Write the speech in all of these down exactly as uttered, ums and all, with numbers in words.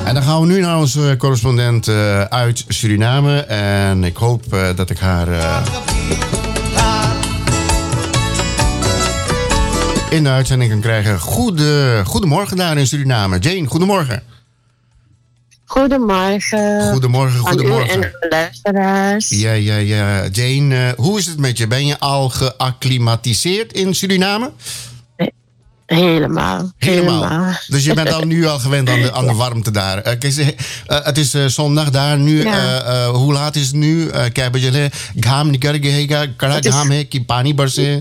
En dan gaan we nu naar onze correspondent uh, uit Suriname. En ik hoop uh, dat ik haar uh, in de uitzending kan krijgen. Goede, goedemorgen daar in Suriname. Jane, goedemorgen. Goedemorgen. Goedemorgen, goedemorgen. Aan u en de luisteraars. Ja, ja, ja. Jane, uh, hoe is het met je? Ben je al geacclimatiseerd in Suriname? Helemaal, helemaal. Helemaal. Dus je bent al nu al gewend aan de, aan de warmte daar. Uh, kijk, uh, het is uh, zondag daar nu. Ja. Uh, uh, hoe laat is het nu? Uh, kijk, je gam nikar gehega, kara gam he, ki pani barse.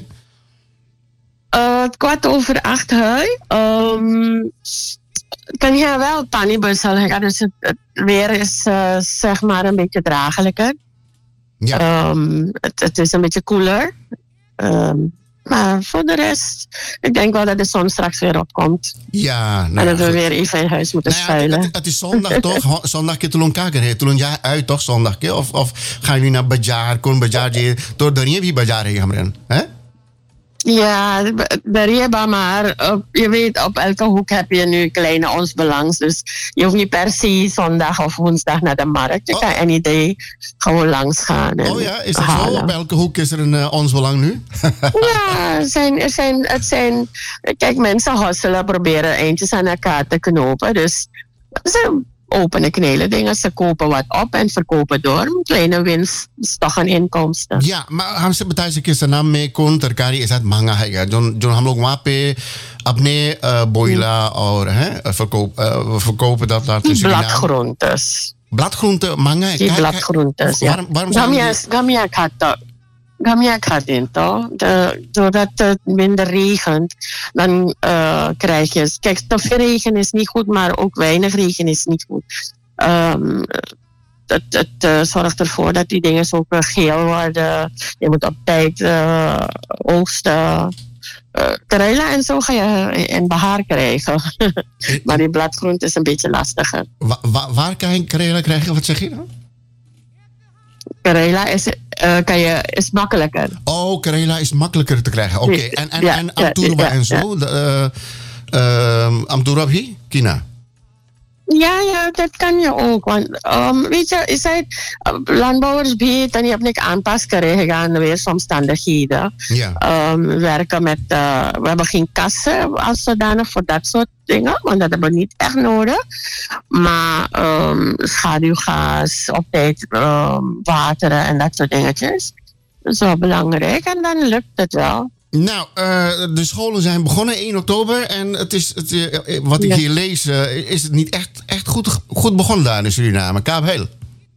Kwart over acht hui. Um, kan je wel pani barse, dus het, het weer is uh, zeg maar een beetje draaglijker. Ja. Um, het, het is een beetje koeler. Um, Maar voor de rest, ik denk wel dat de zon straks weer opkomt. Ja, nou en dat ja, we weer even in huis moeten nou ja, schuilen. Het, het is zondag toch? Zondag keer tulung kager. Tulung ja uit toch zondag keer? Of, of gaan jullie naar Bajar, kon Bajar je door de wie Bajar heen gaan, hè? Ja, de Rieba, maar op, je weet, op elke hoek heb je nu kleine ons belangs. Dus je hoeft niet per se zondag of woensdag naar de markt. Je oh. kan any day gewoon langs gaan. Oh ja, is dat halen. Zo? Op elke hoek is er een uh, ons belang nu? Ja, er zijn, er zijn, het zijn... Kijk, mensen hosselen, proberen eindjes aan elkaar te knopen. Dus ze openen knelen dingen. Ze kopen wat op en verkopen door. Kleine winst is toch een inkomsten. Ja, maar हम से बताइए कि सनाम में कौन तरकारी ऐसा महंगा है जो जो हम लोग वहाँ पे अपने बोइला और हैं verkoop verkopen dat laten zien. Bladgroentes. Bladgroenten महंगा है. Die bladgroentes, ja. Waarom, waarom Gamia, die... Gamia gaat Gamia gaat in toch? Doordat het minder regent, dan uh, krijg je... Kijk, te veel regen is niet goed, maar ook weinig regen is niet goed. Um, het het uh, zorgt ervoor dat die dingen zo geel worden. Je moet op tijd uh, oogsten. Uh, Karela en zo ga je in behaar krijgen. Maar die bladgroente is een beetje lastiger. Wa- wa- waar kan je Karela krijgen? Wat zeg je dan? Karela is, uh, kan je, is makkelijker. Oh, Karela is makkelijker te krijgen. Oké, okay. en, en, ja, en Amturba ja, en zo? Ja. Uh, uh, Amturba hier? Kina? Ja, ja, dat kan je ook. Want, um, weet je, is het, uh, landbouwers beter en je hebt niet aanpas krijgen aan de weersomstandigheden. Ja. Um, werken met, uh, we hebben geen kassen als zodanig voor dat soort dingen, want dat hebben we niet echt nodig. Maar um, schaduwgas, op tijd um, wateren en dat soort dingetjes. Dat is wel belangrijk en dan lukt het wel. Nou, uh, de scholen zijn begonnen één oktober en het is, het, uh, wat ik ja. hier lees, uh, is het niet echt, echt goed, goed begonnen daar in Suriname. Kaap heel.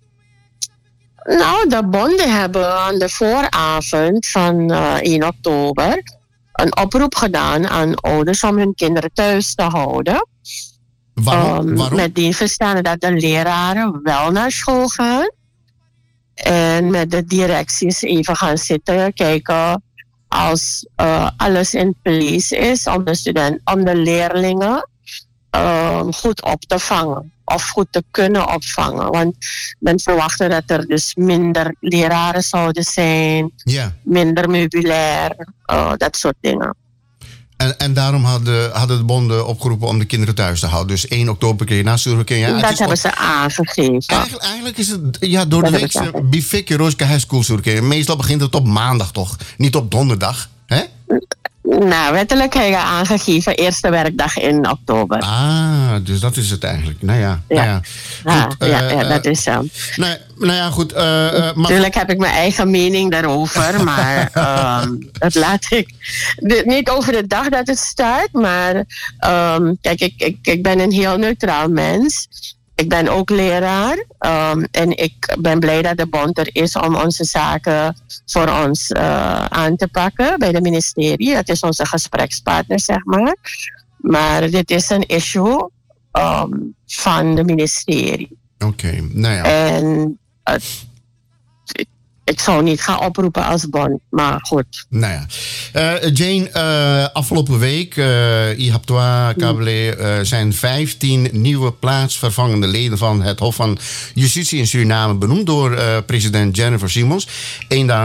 Nou, de bonden hebben aan de vooravond van uh, één oktober een oproep gedaan aan ouders om hun kinderen thuis te houden. Waarom? Um, Waarom? Met die verstaan dat de leraren wel naar school gaan en met de directies even gaan zitten kijken. Als uh, alles in place is om de, student, om de leerlingen uh, goed op te vangen. Of goed te kunnen opvangen. Want men verwachtte dat er dus minder leraren zouden zijn. Yeah. Minder meubilair. Uh, dat soort dingen. En, en daarom hadden, hadden de bonden opgeroepen om de kinderen thuis te houden. Dus één oktober kun je nasturen. Ja, dat hebben op... ze aangegeven. Eigenlijk, eigenlijk is het ja, door dat de week bifik je Roosje High School zoeken. Meestal begint het op maandag toch? Niet op donderdag. Hè? Nou, wettelijk heb je aangegeven eerste werkdag in oktober. Ah, dus dat is het eigenlijk. Nou ja, ja. Nou ja. Goed, ja, uh, ja, ja, dat is zo. Uh, nou, nou ja, goed. Uh, uh, Natuurlijk heb ik mijn eigen mening daarover, maar um, dat laat ik de, niet over de dag dat het start. Maar um, kijk, ik, ik, ik ben een heel neutraal mens. Ik ben ook leraar um, en ik ben blij dat de bond er is om onze zaken voor ons uh, aan te pakken bij de ministerie. Dat is onze gesprekspartner, zeg maar. Maar dit is een issue um, van de ministerie. Oké, okay, nou ja. En uh, ik zou niet gaan oproepen als bond, maar goed. Nou ja. Uh, Jane, uh, afgelopen week, uh, I Haptoa Kabele, uh, zijn vijftien nieuwe plaatsvervangende leden van het Hof van Justitie in Suriname benoemd door uh, president Jennifer Simons. Eén